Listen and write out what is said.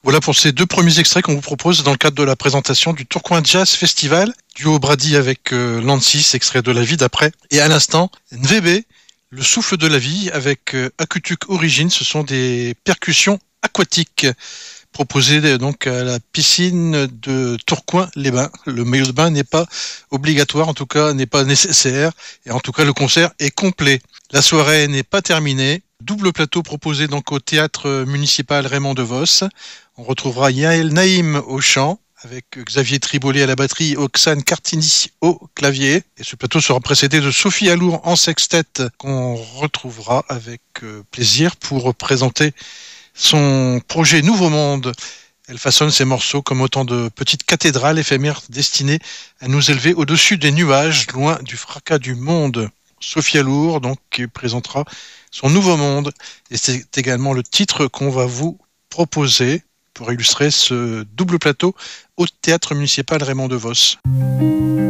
Voilà pour ces deux premiers extraits qu'on vous propose dans le cadre de la présentation du Tourcoing Jazz Festival, duo Brady avec Lancis, extrait de La vie d'après. Et à l'instant, NVB, le souffle de la vie avec Akutuk Origine, ce sont des percussions aquatiques proposées donc à la piscine de Tourcoing-les-Bains. Le maillot de bain n'est pas obligatoire, en tout cas n'est pas nécessaire, et en tout cas le concert est complet. La soirée n'est pas terminée. Double plateau proposé donc au théâtre municipal Raymond DeVos. On retrouvera Yael Naïm au chant, avec Xavier Tribolet à la batterie, Oxane Cartini au clavier. Et ce plateau sera précédé de Sophie Alour en sextet, qu'on retrouvera avec plaisir pour présenter son projet Nouveau Monde. Elle façonne ses morceaux comme autant de petites cathédrales éphémères destinées à nous élever au-dessus des nuages, loin du fracas du monde. Sophie Alour, donc, qui présentera son Nouveau Monde. Et c'est également le titre qu'on va vous proposer pour illustrer ce double plateau au théâtre municipal Raymond DeVos.